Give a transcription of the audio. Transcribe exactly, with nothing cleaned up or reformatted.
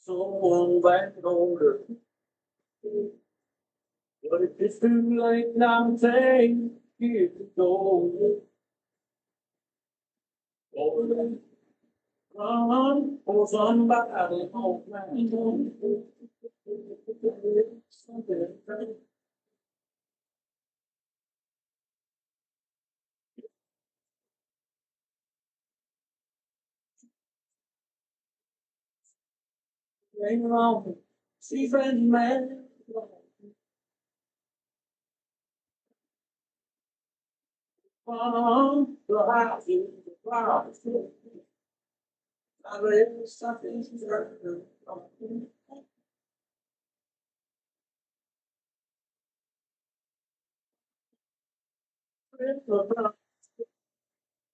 someone back older. But if it's too late now, take it to go. Run for somebody home. Something. Ain't wrong. See, friend, man. From the house, the flowers. I read something.